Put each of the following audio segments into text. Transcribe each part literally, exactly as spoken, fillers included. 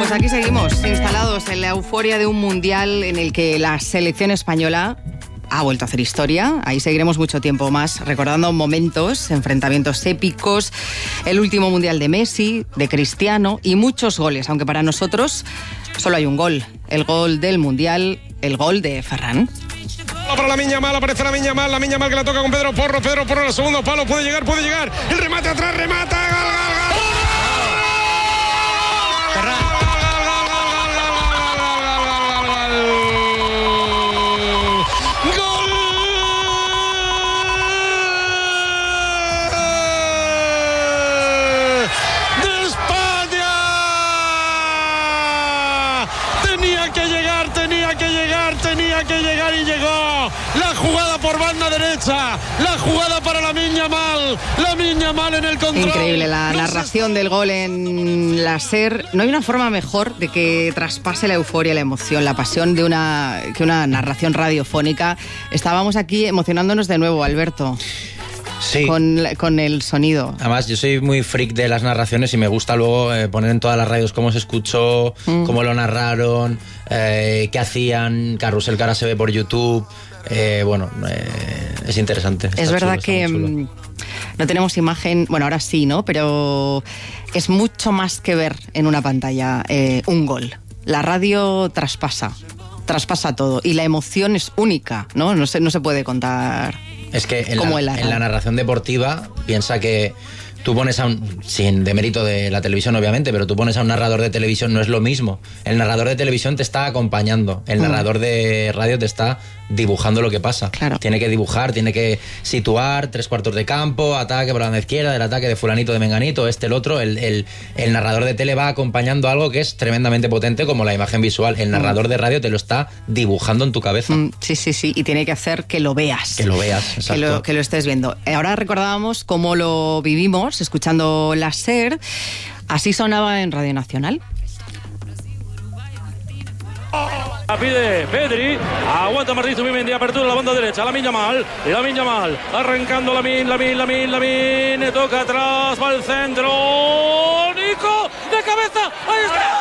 Pues aquí seguimos, instalados en la euforia de un mundial en el que la selección española ha vuelto a hacer historia. Ahí seguiremos mucho tiempo más recordando momentos, enfrentamientos épicos, el último mundial de Messi, de Cristiano y muchos goles, aunque para nosotros solo hay un gol, el gol del mundial, el gol de Ferran. Para la Miña Mal, aparece la Miña Mal, la Miña Mal que la toca con Pedro Porro, Pedro Porro en el segundo palo, puede llegar, puede llegar, el remate atrás, remata, gol, gol, gol. Ferran. Que llegar y llegó la jugada por banda derecha, la jugada para la Miña Mal, la Miña Mal en el control. Increíble la narración del gol en la SER. No hay una forma mejor de que traspase la euforia, la emoción, la pasión de una que una narración radiofónica. Estábamos aquí emocionándonos de nuevo, Alberto. Sí. Con, con el sonido. Además, yo soy muy freak de las narraciones y me gusta luego eh, poner en todas las radios cómo se escuchó, mm. cómo lo narraron, eh, qué hacían, Carrusel que ahora se ve por YouTube. Eh, bueno, eh, es interesante. Es verdad chulo, que mm, no tenemos imagen, bueno, ahora sí, ¿no? Pero es mucho más que ver en una pantalla eh, un gol. La radio traspasa, traspasa todo y la emoción es única, ¿no? No se, no se puede contar. Es que en la, en la narración deportiva piensa que tú pones a un, sin demérito de la televisión obviamente, pero tú pones a un narrador de televisión, no es lo mismo. El narrador de televisión te está acompañando, el mm. narrador de radio te está dibujando lo que pasa. Claro. Tiene que dibujar, tiene que situar tres cuartos de campo, ataque por la banda izquierda, el ataque de fulanito, de menganito, este, el otro. El, el, el narrador de tele va acompañando algo que es tremendamente potente como la imagen visual. El narrador de radio te lo está dibujando en tu cabeza. Mm, sí, sí, sí, y tiene que hacer que lo veas. Que lo veas, exacto. Que lo, que lo estés viendo. Ahora recordábamos cómo lo vivimos escuchando la SER. Así sonaba en Radio Nacional. La pide Pedri, aguanta Martín Zubimendi, apertura la banda derecha, la Miña Mal, y la Miña Mal, arrancando la Min, la Min, la Min, la Min, toca atrás, va al centro, Nico, de cabeza, ahí está.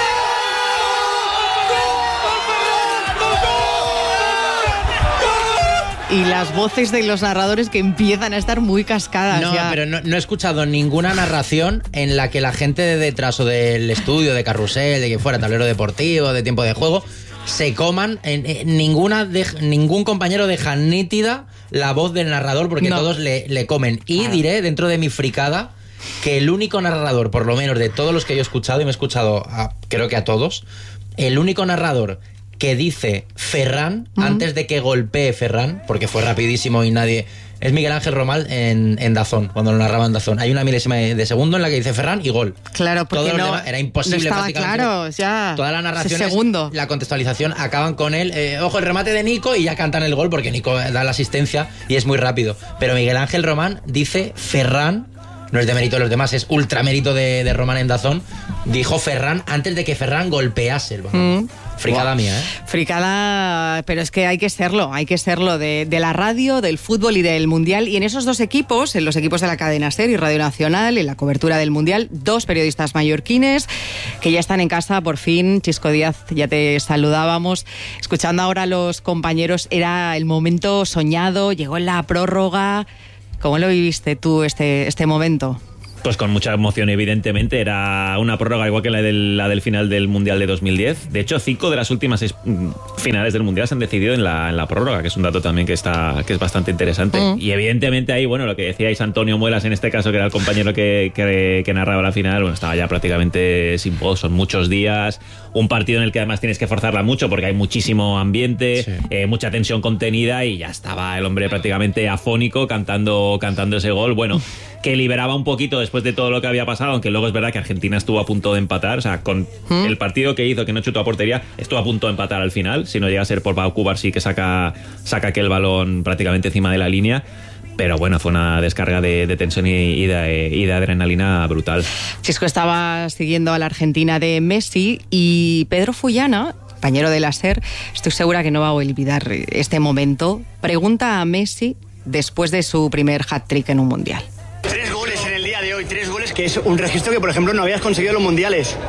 Y las voces de los narradores que empiezan a estar muy cascadas. No, ya. pero no, no he escuchado ninguna narración en la que la gente de detrás o del estudio, de Carrusel, de que fuera tablero deportivo, de tiempo de juego, se coman. En, en ninguna de, ningún compañero deja nítida la voz del narrador porque no. todos le, le comen. Y claro. diré, dentro de mi fricada, que el único narrador, por lo menos de todos los que yo he escuchado, y me he escuchado a, creo que a todos, el único narrador que dice Ferran uh-huh. antes de que golpee Ferran, porque fue rapidísimo y nadie... Es Miguel Ángel Romal en, en Dazón, cuando lo narraba en Dazón. Hay una milésima de segundo en la que dice Ferran y gol. Claro, porque Todo no, demás, era imposible no estaba prácticamente. Claro, ya. Toda la narración, segundo. la contextualización, acaban con él, eh, ojo, el remate de Nico y ya cantan el gol porque Nico da la asistencia y es muy rápido. Pero Miguel Ángel Román dice Ferran, no es de mérito de los demás, es ultra mérito de, de Román en Dazón, dijo Ferran antes de que Ferran golpease el balón. Mm. Fricada wow. mía, ¿eh? Fricada, pero es que hay que serlo, hay que serlo de, de la radio, del fútbol y del Mundial. Y en esos dos equipos, en los equipos de la cadena SER y Radio Nacional, en la cobertura del Mundial, dos periodistas mallorquines que ya están en casa, por fin. Chisco Díaz, ya te saludábamos. Escuchando ahora a los compañeros, era el momento soñado, llegó en la prórroga. ¿Cómo lo viviste tú este, este momento? Pues con mucha emoción, evidentemente. Era una prórroga igual que la del, la del final del Mundial de dos mil diez. De hecho, cinco de las últimas seis finales del Mundial se han decidido en la, en la prórroga, que es un dato también que está que es bastante interesante. Mm. Y evidentemente ahí, bueno, lo que decíais Antonio Muelas en este caso, que era el compañero que, que, que narraba la final, bueno, estaba ya prácticamente sin voz. Son muchos días, un partido en el que además tienes que forzarla mucho porque hay muchísimo ambiente, sí. eh, mucha tensión contenida, y ya estaba el hombre prácticamente afónico cantando, cantando ese gol. Bueno, que liberaba un poquito después de todo lo que había pasado, aunque luego es verdad que Argentina estuvo a punto de empatar, o sea, con ¿Mm? el partido que hizo, que no chutó a portería, estuvo a punto de empatar al final, si no llega a ser por Pau Cubarsí, que saca, saca aquel balón prácticamente encima de la línea. Pero bueno, fue una descarga de, de tensión y, y, de, y de adrenalina brutal. Chisco estaba siguiendo a la Argentina de Messi, y Pedro Fullana, compañero de la SER, estoy segura que no va a olvidar este momento, pregunta a Messi después de su primer hat-trick en un Mundial. Tres goles en el día de hoy, tres goles, que es un registro que, por ejemplo, no habías conseguido en los mundiales.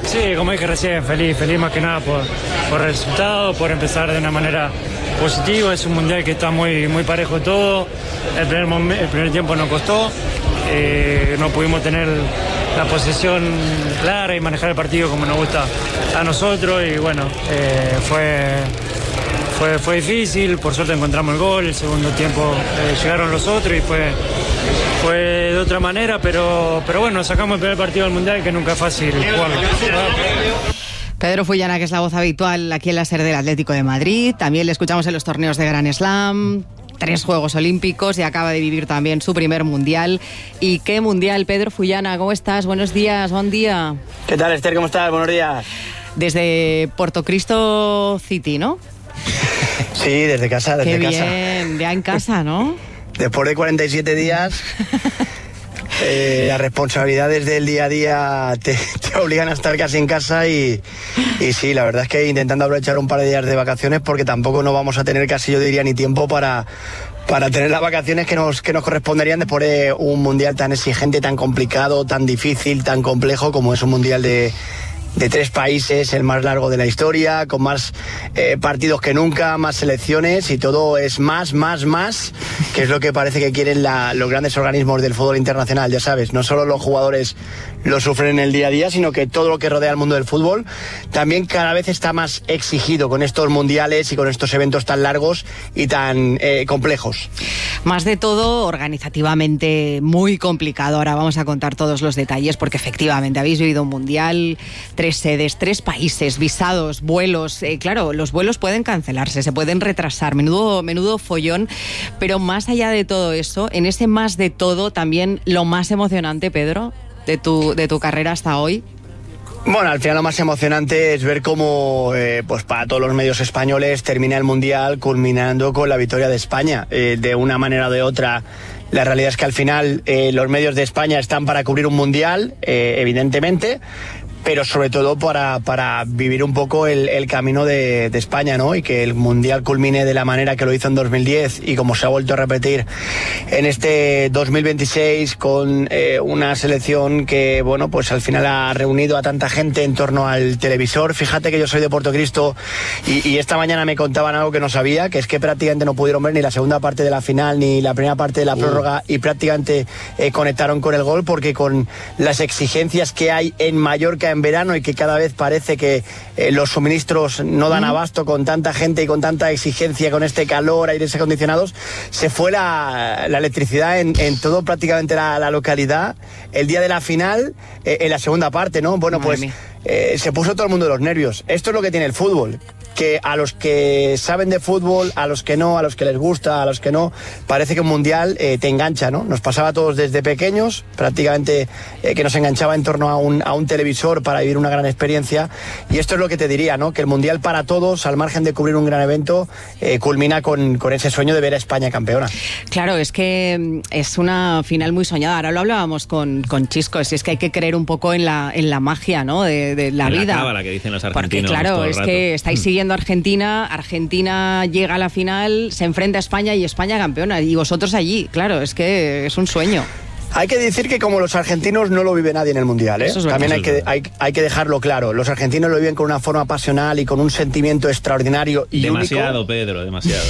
Sí, como dije recién, feliz, feliz más que nada por, por el resultado, por empezar de una manera positiva. Es un mundial que está muy, muy parejo todo. El primer, momen- el primer tiempo nos costó, eh, no pudimos tener la posesión clara y manejar el partido como nos gusta a nosotros y bueno, eh, fue... Fue, fue difícil, por suerte encontramos el gol, el segundo tiempo eh, llegaron los otros y fue, fue de otra manera, pero, pero bueno, sacamos el primer partido del Mundial que nunca es fácil jugarlo. Pedro Fullana, que es la voz habitual aquí en la SER del Atlético de Madrid, también le escuchamos en los torneos de Grand Slam, tres Juegos Olímpicos y acaba de vivir también su primer Mundial. ¿Y qué Mundial, Pedro Fullana? ¿Cómo estás? Buenos días, buen día. ¿Qué tal, Esther? ¿Cómo estás? Buenos días. Desde Portocristo City, ¿no? Sí, desde casa, desde Qué casa. bien, ya en casa, ¿no? Después de cuarenta y siete días, eh, las responsabilidades del día a día te, te obligan a estar casi en casa y, y sí, la verdad es que intentando aprovechar un par de días de vacaciones porque tampoco no vamos a tener casi, yo diría, ni tiempo para... para tener las vacaciones que nos, que nos corresponderían después de un mundial tan exigente, tan complicado, tan difícil, tan complejo como es un mundial de... de tres países, el más largo de la historia, con más eh, partidos que nunca, más selecciones y todo es más, más, más, que es lo que parece que quieren la, los grandes organismos del fútbol internacional, ya sabes, no solo los jugadores lo sufren en el día a día, sino que todo lo que rodea el mundo del fútbol también cada vez está más exigido con estos mundiales y con estos eventos tan largos y tan eh, complejos. Más de todo, organizativamente muy complicado. Ahora vamos a contar todos los detalles porque efectivamente habéis vivido un mundial, tres sedes, tres países, visados, vuelos. Eh, claro, los vuelos pueden cancelarse, se pueden retrasar, menudo, menudo follón. Pero más allá de todo eso, en ese más de todo, también lo más emocionante, Pedro, de tu, de tu carrera hasta hoy. Bueno, al final lo más emocionante es ver cómo, eh, pues para todos los medios españoles, termina el Mundial culminando con la victoria de España. Eh, de una manera o de otra, la realidad es que al final eh, los medios de España están para cubrir un Mundial, eh, evidentemente, pero sobre todo para, para vivir un poco el, el camino de, de España, ¿no? Y que el Mundial culmine de la manera que lo hizo en dos mil diez y como se ha vuelto a repetir en este dos mil veintiséis con eh, una selección que, bueno, pues al final ha reunido a tanta gente en torno al televisor. Fíjate que yo soy de Portocristo y, y esta mañana me contaban algo que no sabía, que es que prácticamente no pudieron ver ni la segunda parte de la final ni la primera parte de la prórroga y prácticamente eh, conectaron con el gol porque con las exigencias que hay en Mallorca en verano y que cada vez parece que eh, los suministros no dan abasto con tanta gente y con tanta exigencia, con este calor, aires acondicionados, se fue la, la electricidad en, en todo prácticamente la, la localidad el día de la final, eh, en la segunda parte, ¿no? Bueno, pues eh, se puso todo el mundo de los nervios. Esto es lo que tiene el fútbol, que a los que saben de fútbol, a los que no, a los que les gusta, a los que no, parece que un mundial eh, te engancha, ¿no? Nos pasaba a todos desde pequeños, prácticamente eh, que nos enganchaba en torno a un, a un televisor para vivir una gran experiencia, y esto es lo que te diría, ¿no? Que el mundial para todos, al margen de cubrir un gran evento, eh, culmina con, con ese sueño de ver a España campeona. Claro, es que es una final muy soñada. Ahora lo hablábamos con, con Chisco, si es que hay que creer un poco en la, en la magia, ¿no? De, de la en vida. La cábala que dicen los argentinos. Porque claro, todo el es rato. que estáis siguiendo a Argentina, Argentina llega a la final, se enfrenta a España y España campeona, y vosotros allí, claro, es que es un sueño. Hay que decir que como los argentinos no lo vive nadie en el Mundial, ¿eh? Eso es También hay verdad. que, hay, hay que dejarlo claro. Los argentinos lo viven con una forma pasional y con un sentimiento extraordinario y Demasiado, único. Pedro, demasiado.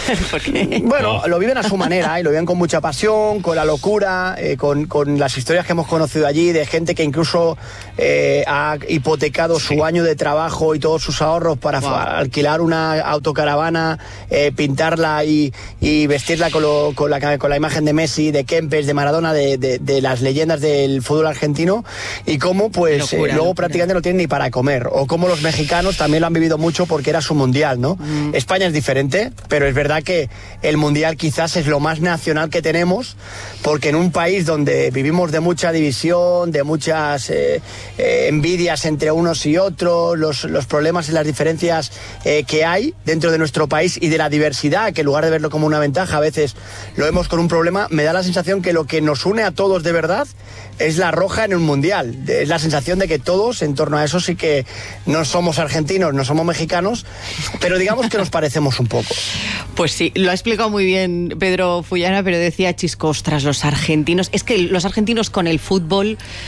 Bueno, Oh. lo viven a su manera y lo viven con mucha pasión, con la locura, eh, con, con las historias que hemos conocido allí de gente que incluso eh, ha hipotecado su año de trabajo y todos sus ahorros para Wow. fa- alquilar una autocaravana, eh, pintarla y, y vestirla con, lo- con, la, con la imagen de Messi, de Kempes, de Maradona, de, de, de las leyendas del fútbol argentino, y cómo pues Locura, eh, luego locura. prácticamente no tienen ni para comer, o como los mexicanos también lo han vivido mucho porque era su mundial, ¿no? Mm. España es diferente, pero es verdad que el mundial quizás es lo más nacional que tenemos, porque en un país donde vivimos de mucha división, de muchas eh, eh, envidias entre unos y otros, los, los problemas y las diferencias eh, que hay dentro de nuestro país y de la diversidad, que en lugar de verlo como una ventaja a veces lo vemos con un problema, me da la sensación que lo que nos une a todos de verdad es la roja en un mundial. Es la sensación de que todos en torno a eso sí que no somos argentinos, no somos mexicanos, pero digamos que nos parecemos un poco. Pues sí, lo ha explicado muy bien Pedro Fullana, pero decía Chisco, ostras, los argentinos, es que los argentinos con el fútbol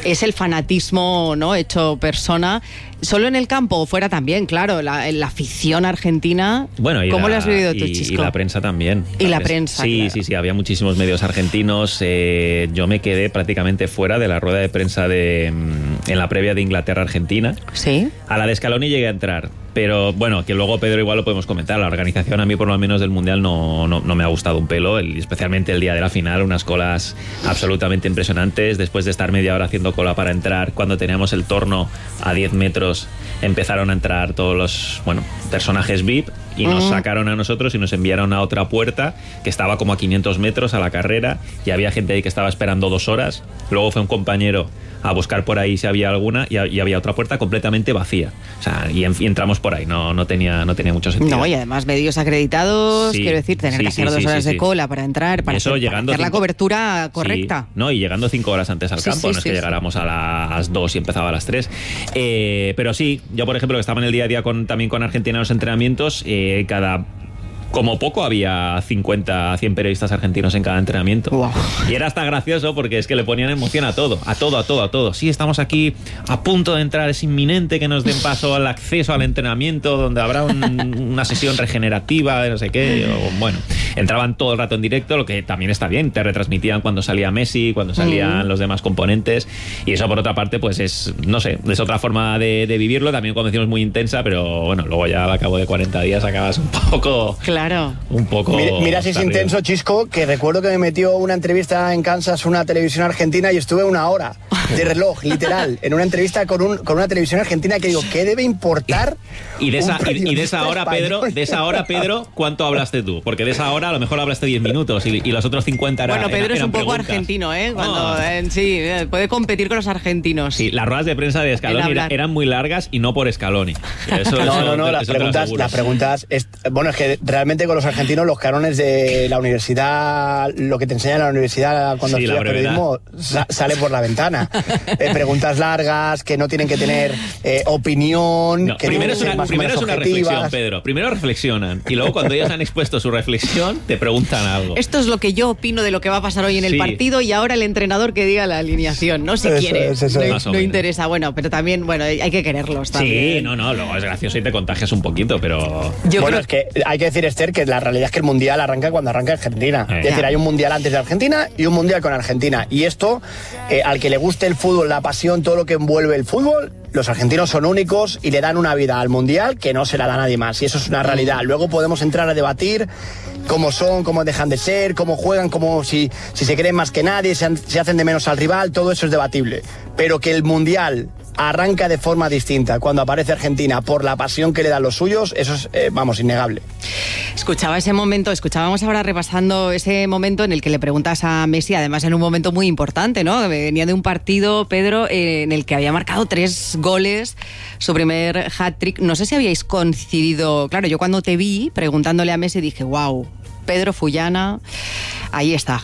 es el fanatismo, ¿no?, hecho persona. ¿Solo en el campo o fuera también? Claro, la, la afición argentina. Bueno, y ¿Cómo la, lo has vivido tú, y, Chisco? Y la prensa también. Y la prensa, Sí, claro. sí, sí, había muchísimos medios argentinos. Eh, yo me quedé prácticamente fuera de la rueda de prensa de, en la previa de Inglaterra-Argentina. Sí. A la de Scaloni llegué a entrar. Pero bueno, que luego Pedro igual lo podemos comentar. La organización a mí por lo menos del Mundial no, no, no me ha gustado un pelo, el, especialmente el día de la final, unas colas absolutamente impresionantes. Después de estar media hora haciendo cola para entrar, cuando teníamos el torno a diez metros, empezaron a entrar todos los, bueno, personajes V I P y nos sacaron a nosotros y nos enviaron a otra puerta que estaba como a quinientos metros a la carrera y había gente ahí que estaba esperando dos horas. Luego fue un compañero a buscar por ahí si había alguna y, y había otra puerta completamente vacía. O sea, y, en, y entramos por ahí, no, no, tenía, no tenía mucho sentido. No, y además medios acreditados, Sí, quiero decir, tener sí, que hacer sí, dos sí, horas sí, de sí. cola para entrar, para, Eso hacer, para llegando hacer la cinco- cobertura correcta. Sí, no, y llegando cinco horas antes al Sí, campo, sí, no es sí, que sí. llegáramos a las dos y empezaba a las tres. Eh, pero sí, yo por ejemplo, que estaba en el día a día con, también con Argentina en los entrenamientos, eh, cada... como poco había cincuenta, cien periodistas argentinos en cada entrenamiento. Wow. Y era hasta gracioso porque es que le ponían emoción a todo, a todo, a todo, a todo. Sí, estamos aquí a punto de entrar, es inminente que nos den paso al acceso al entrenamiento donde habrá un- una sesión regenerativa de no sé qué. O, bueno, entraban todo el rato en directo, lo que también está bien. Te retransmitían cuando salía Messi, cuando salían Mm. los demás componentes. Y eso por otra parte, pues es, no sé, es otra forma de, de vivirlo. También cuando decimos muy intensa, pero bueno, luego ya al cabo de cuarenta días acabas un poco... Claro. Un poco. Mira, mira si es hasta arriba. intenso, Chisco, que recuerdo que me metió una entrevista en Kansas, una televisión argentina, y estuve una hora de reloj, literal, en una entrevista con, un, con una televisión argentina que digo, ¿qué debe importar? Y de esa, un y, y de periodista esa hora, español? Pedro, de esa hora, Pedro, ¿cuánto hablaste tú? Porque de esa hora a lo mejor hablaste diez minutos y, y los otros cincuenta eran. Bueno, Pedro eran es un poco preguntas. argentino, ¿eh? Cuando, Oh. eh, sí, eh, puede competir con los argentinos. Sí, las ruedas de prensa de Scaloni En era- hablar. eran muy largas y no por Scaloni. Eso- No, eso- no, no, eso las te lo preguntas, aseguro. las preguntas, es- bueno, es que realmente con los argentinos los cánones de la universidad, lo que te enseñan en la universidad cuando Sí, la estudias brevedad. periodismo, sa- sale por la ventana. Eh, preguntas largas, que no tienen que tener eh, opinión, No, que primero tienen es que ser una, más o primero menos es una objetivas. reflexión, Pedro. Primero reflexionan y luego cuando ellos han expuesto su reflexión te preguntan algo. Esto es lo que yo opino de lo que va a pasar hoy en el Sí. partido y ahora el entrenador que diga la alineación, ¿no? Si Eso quiere, es, eso no, es. Más o no menos. interesa. Bueno, pero también, bueno, hay que quererlos también. Sí, no, no, luego es gracioso y te contagias un poquito, pero... Yo bueno, creo es que hay que decir, Esther, que la realidad es que el Mundial arranca cuando arranca Argentina. Eh. Es decir, Ya. hay un Mundial antes de Argentina y un Mundial con Argentina. Y esto, eh, al que le guste el fútbol, la pasión, todo lo que envuelve el fútbol, los argentinos son únicos y le dan una vida al Mundial que no se la da nadie más. Y eso es una realidad. Luego podemos entrar a debatir cómo son, cómo dejan de ser, cómo juegan, cómo si, si se creen más que nadie, se, han- se hacen de menos al rival, todo eso es debatible. Pero que el Mundial arranca de forma distinta cuando aparece Argentina por la pasión que le dan los suyos, eso es, eh, vamos, innegable. Escuchaba ese momento, escuchábamos ahora repasando ese momento en el que le preguntas a Messi, además en un momento muy importante, ¿no? Venía de un partido, Pedro, eh, en el que había marcado tres goles, su primer hat-trick. No sé si habíais coincidido. Claro, yo cuando te vi preguntándole a Messi dije, wow, Pedro Fullana, ahí está,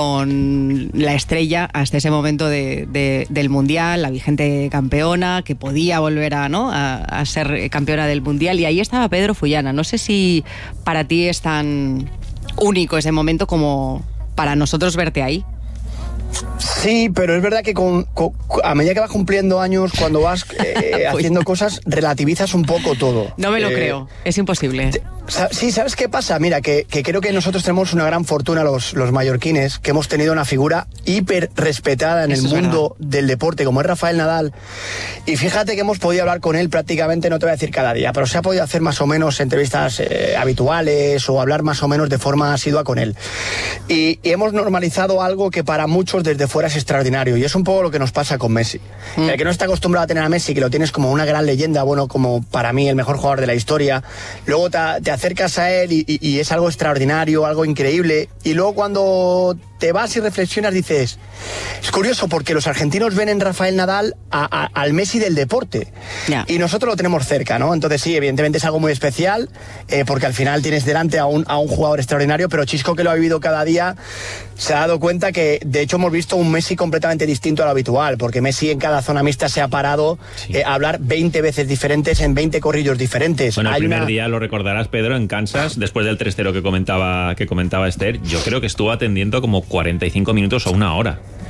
con la estrella hasta ese momento de, de- del Mundial, la vigente campeona, que podía volver a, ¿no? a, a ser campeona del Mundial. Y ahí estaba Pedro Fullana. No sé si para ti es tan único ese momento como para nosotros verte ahí. Sí, pero es verdad que con, con- a medida que vas cumpliendo años, cuando vas eh, haciendo cosas, relativizas un poco todo. No me lo Eh, creo, es imposible. Sa- Sí, ¿sabes qué pasa? Mira, que, que creo que nosotros tenemos una gran fortuna, los, los mallorquines, que hemos tenido una figura hiper respetada en Eso el es mundo del deporte, como es Rafael Nadal. Y fíjate que hemos podido hablar con él prácticamente, no te voy a decir cada día, pero se ha podido hacer más o menos entrevistas eh, habituales o hablar más o menos de forma asidua con él. Y, y hemos normalizado algo que para muchos desde fuera es extraordinario, y es un poco lo que nos pasa con Messi. El que no está acostumbrado a tener a Messi, que lo tienes como una gran leyenda, bueno, como para mí el mejor jugador de la historia, luego te, te acercas a él y, y- y es algo extraordinario, algo increíble, y luego cuando te vas y reflexionas dices, es curioso porque los argentinos ven en Rafael Nadal a- a- al Messi del deporte, Ya. y nosotros lo tenemos cerca, ¿no? Entonces sí, evidentemente es algo muy especial, eh, porque al final tienes delante a un, a un jugador extraordinario, pero Chisco, que lo ha vivido cada día, se ha dado cuenta que de hecho hemos visto un Messi completamente distinto a lo habitual, porque Messi en cada zona mixta se ha parado eh, a hablar veinte veces diferentes en veinte corrillos diferentes. Bueno, el Hay primer una- día, lo recordarás, Pedro, en Kansas, después del tres cero que comentaba, que comentaba Esther, yo creo que estuvo atendiendo como cuarenta y cinco minutos o una hora.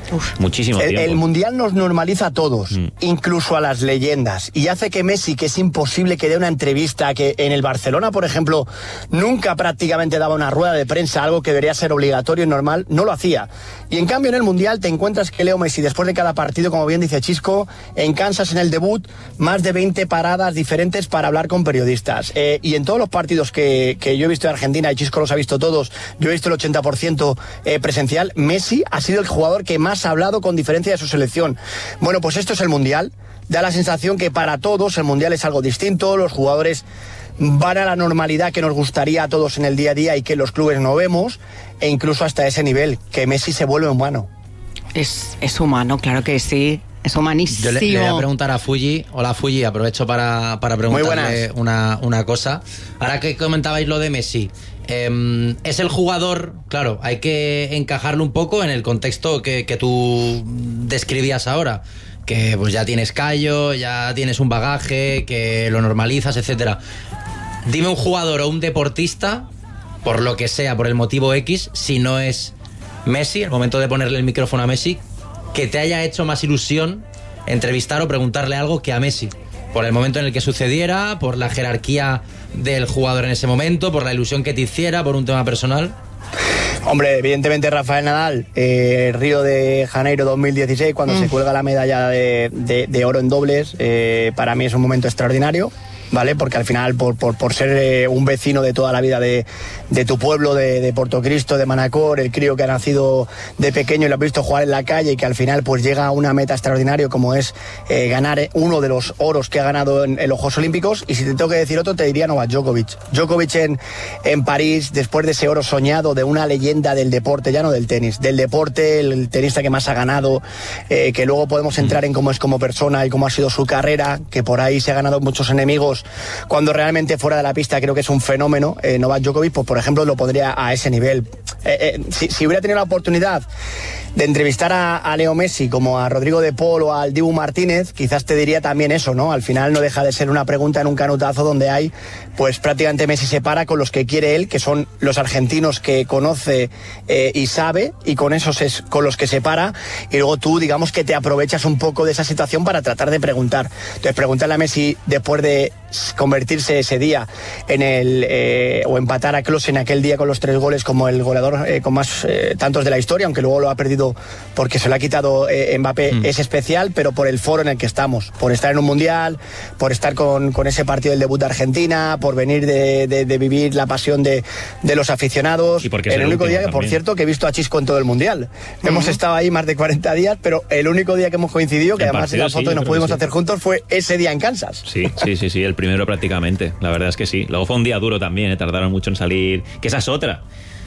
Uf. Muchísimo el, tiempo. El Mundial nos normaliza a todos, mm. incluso a las leyendas, y hace que Messi, que es imposible que dé una entrevista, que en el Barcelona, por ejemplo, nunca prácticamente daba una rueda de prensa, algo que debería ser obligatorio y normal, no lo hacía. Y en cambio en el Mundial te encuentras que Leo Messi, después de cada partido, como bien dice Chisco, en Kansas en el debut, más de veinte paradas diferentes para hablar con periodistas. Eh, y en todos los partidos que, que yo he visto de Argentina, y Chisco los ha visto todos, yo he visto el ochenta por ciento eh, presencial, Messi ha sido el jugador que más ha hablado con diferencia de su selección. Bueno, pues esto es el Mundial. Da la sensación que para todos el Mundial es algo distinto, los jugadores van a la normalidad que nos gustaría a todos en el día a día y que los clubes no vemos, e incluso hasta ese nivel, que Messi se vuelve humano. Es, es humano, claro que sí. Es humanísimo. Yo le, le voy a preguntar a Fuji. Hola Fuji, aprovecho para, para preguntarle una, una cosa. Ahora que comentabais lo de Messi, eh, es el jugador, claro, hay que encajarlo un poco en el contexto que, que tú describías ahora, que pues ya tienes callo, ya tienes un bagaje, que lo normalizas, etcétera. Dime un jugador o un deportista, por lo que sea, por el motivo X, si no es Messi, el momento de ponerle el micrófono a Messi, que te haya hecho más ilusión entrevistar o preguntarle algo que a Messi, por el momento en el que sucediera, por la jerarquía del jugador en ese momento, por la ilusión que te hiciera, por un tema personal. Hombre, evidentemente Rafael Nadal, eh, Río de Janeiro dos mil dieciséis, cuando mm. se cuelga la medalla de, de, de oro en dobles, eh, para mí es un momento extraordinario, ¿vale? Porque al final, por, por, por ser eh, un vecino de toda la vida de, de tu pueblo, de, de Portocristo, de Manacor, el crío que ha nacido de pequeño y lo has visto jugar en la calle, y que al final pues llega a una meta extraordinaria como es eh, ganar uno de los oros que ha ganado en, en los Juegos Olímpicos. Y si te tengo que decir otro, te diría Novak Djokovic. Djokovic en, en París, después de ese oro soñado, de una leyenda del deporte, ya no del tenis, del deporte, el, el tenista que más ha ganado, eh, que luego podemos entrar en cómo es como persona y cómo ha sido su carrera, que por ahí se ha ganado muchos enemigos, cuando realmente fuera de la pista creo que es un fenómeno. eh, Novak Djokovic, pues por ejemplo lo pondría a ese nivel. eh, eh, si, si hubiera tenido la oportunidad de entrevistar a, a Leo Messi como a Rodrigo de Paul o al Dibu Martínez, quizás te diría también eso, ¿no? Al final no deja de ser una pregunta en un canutazo donde hay, pues prácticamente Messi se para con los que quiere él, que son los argentinos que conoce eh, y sabe, y con esos es con los que se para, y luego tú digamos que te aprovechas un poco de esa situación para tratar de preguntar. Entonces preguntarle a Messi después de convertirse ese día en el eh, o empatar a Klose en aquel día con los tres goles como el goleador eh, con más eh, tantos de la historia, aunque luego lo ha perdido porque se lo ha quitado eh, Mbappé, mm. es especial, pero por el foro en el que estamos, por estar en un mundial, por estar con, con ese partido del debut de Argentina, por venir de, de, de vivir la pasión de, de los aficionados. Y porque el, el único día que, también. por cierto, que he visto a Chisco en todo el mundial. Mm. Hemos estado ahí más de cuarenta días, pero el único día que hemos coincidido, que el además partido, en la foto sí, que nos pudimos que sí. hacer juntos, fue ese día en Kansas. Sí, sí, sí, sí, el primero prácticamente. La verdad es que sí. Luego fue un día duro también, ¿eh? Tardaron mucho en salir, que esa es otra.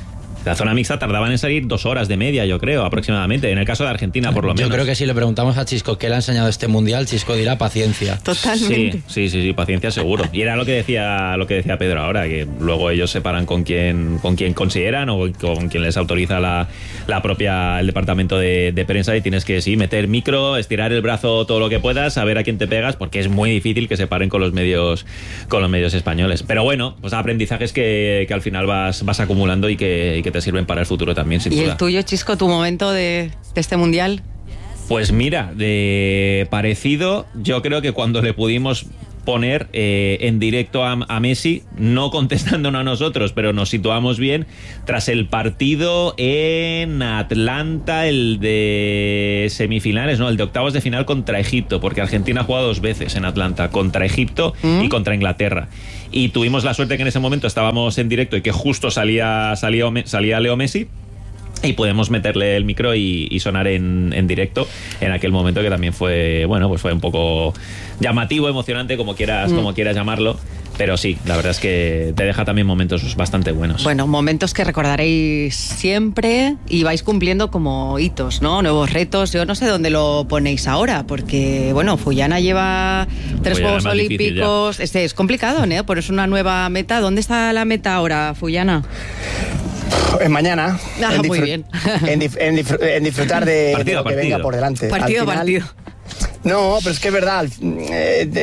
La zona mixta tardaban en salir dos horas de media, yo creo, aproximadamente. En el caso de Argentina, por lo menos. Yo creo que si le preguntamos a Chisco qué le ha enseñado este mundial, Chisco dirá paciencia. Totalmente. Sí, sí, sí, sí, paciencia seguro. Y era lo que decía, lo que decía Pedro ahora, que luego ellos se paran con quien, con quien consideran o con quien les autoriza la, la propia, el departamento de, de prensa, y tienes que sí meter micro, estirar el brazo todo lo que puedas, saber a quién te pegas, porque es muy difícil que se paren con los medios, con los medios españoles. Pero bueno, pues aprendizajes que, que al final vas, vas acumulando y que, y que te sirven para el futuro también, sin ¿Y duda. el tuyo, Chisco, tu momento de, de este mundial? Pues mira, de parecido, yo creo que cuando le pudimos poner eh, en directo a, a Messi, no contestándonos a nosotros, pero nos situamos bien, tras el partido en Atlanta, el de semifinales, no, el de octavos de final contra Egipto, porque Argentina ha jugado dos veces en Atlanta, contra Egipto ¿Mm? y contra Inglaterra. Y tuvimos la suerte que en ese momento estábamos en directo y que justo salía, salía, salía Leo Messi, y podemos meterle el micro y, y sonar en, en directo en aquel momento, que también fue, bueno, pues fue un poco llamativo, emocionante, como quieras, mm. como quieras llamarlo. Pero sí, la verdad es que te deja también momentos bastante buenos. Bueno, momentos que recordaréis siempre y vais cumpliendo como hitos, ¿no? Nuevos retos. Yo no sé dónde lo ponéis ahora, porque, bueno, Fullana lleva tres Fullana Juegos Olímpicos. Este es complicado, ¿no? Pones una nueva meta. ¿Dónde está la meta ahora, Fullana? En mañana. Ah, en muy bien. En, dif- en, dif- en disfrutar de, partido, de lo que partido. venga por delante. Partido, Al final, partido. No, pero es que es verdad. Eh, de,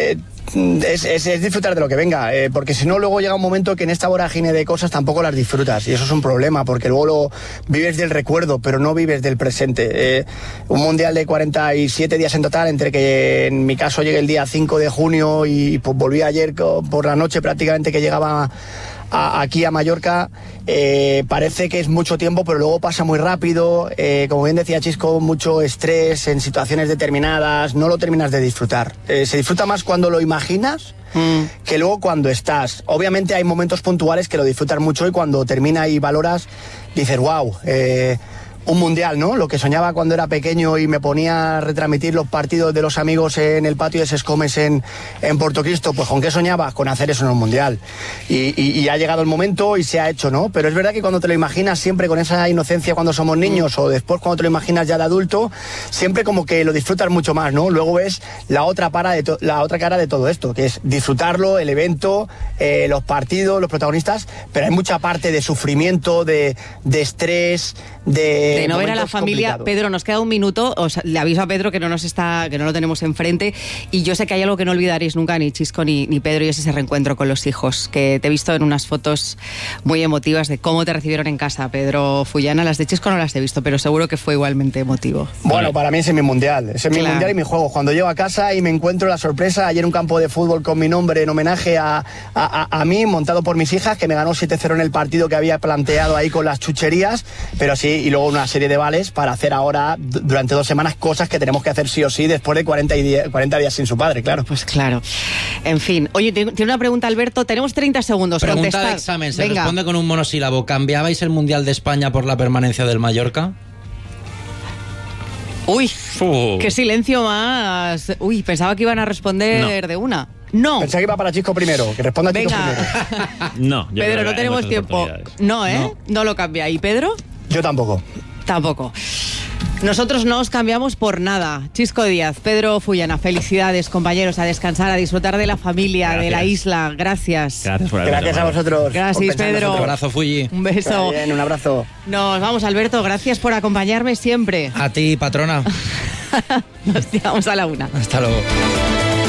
es, es, es disfrutar de lo que venga, eh, porque si no luego llega un momento que en esta vorágine de cosas tampoco las disfrutas, y eso es un problema, porque luego lo vives del recuerdo, pero no vives del presente. Eh, un mundial de cuarenta y siete días en total, entre que en mi caso llegué el día cinco de junio y pues volví ayer por la noche prácticamente que llegaba a, aquí a Mallorca, eh, parece que es mucho tiempo, pero luego pasa muy rápido, eh, como bien decía Chisco, mucho estrés en situaciones determinadas, no lo terminas de disfrutar. Eh, se disfruta más cuando lo imaginas mm. que luego cuando estás. Obviamente hay momentos puntuales que lo disfrutas mucho y cuando termina y valoras, dices, wow, eh, un mundial, ¿no? Lo que soñaba cuando era pequeño y me ponía a retransmitir los partidos de los amigos en el patio de Sescomes en, en Portocristo, pues ¿con qué soñaba? Con hacer eso en un mundial. Y, y, y ha llegado el momento y se ha hecho, ¿no? Pero es verdad que cuando te lo imaginas siempre con esa inocencia cuando somos niños mm. o después cuando te lo imaginas ya de adulto, siempre como que lo disfrutas mucho más, ¿no? Luego ves la otra, para de to- la otra cara de todo esto, que es disfrutarlo, el evento, eh, los partidos, los protagonistas, pero hay mucha parte de sufrimiento, de, de estrés, de... De no ver a la familia. Pedro, nos queda un minuto. Os, le aviso a Pedro que no nos está, que no lo tenemos enfrente. Y yo sé que hay algo que no olvidaréis nunca, ni Chisco ni, ni Pedro, y es ese reencuentro con los hijos. Que te he visto en unas fotos muy emotivas de cómo te recibieron en casa, Pedro Fullana. Las de Chisco no las he visto, pero seguro que fue igualmente emotivo. Bueno, para mí ese es mi mundial. Ese es mi claro. mundial y mi juego. Cuando llego a casa y me encuentro la sorpresa, ayer un campo de fútbol con mi nombre en homenaje a, a, a, a mí, montado por mis hijas, que me ganó siete cero en el partido que había planteado ahí con las chucherías, pero sí, y luego una serie de vales para hacer ahora durante dos semanas cosas que tenemos que hacer sí o sí después de cuarenta, y diez, cuarenta días sin su padre, claro. Pues claro. En fin. Oye, tiene una pregunta, Alberto. Tenemos treinta segundos. Pregunta Contestad. de examen. Se Venga. responde con un monosílabo. ¿Cambiabais el Mundial de España por la permanencia del Mallorca? Uy, Uh. qué silencio más. Uy, pensaba que iban a responder No. de una. No. Pensé que iba para Chisco primero, que responda Chisco Venga. primero. No, yo creo Pedro, que no hay tenemos muchas tiempo. oportunidades. No, ¿eh? No. No lo cambia. ¿Y Pedro? Yo tampoco. Tampoco. Nosotros no os cambiamos por nada. Chisco Díaz, Pedro Fullana, felicidades, compañeros, a descansar, a disfrutar de la familia, Gracias. de la isla. Gracias. Gracias por haberme Gracias a llamado. vosotros. por Gracias, pensar en Pedro. Un nosotros. abrazo, Fulli. Un beso. Bien, un abrazo. Nos vamos, Alberto. Gracias por acompañarme siempre. A ti, patrona. Nos llevamos a la una. Hasta luego.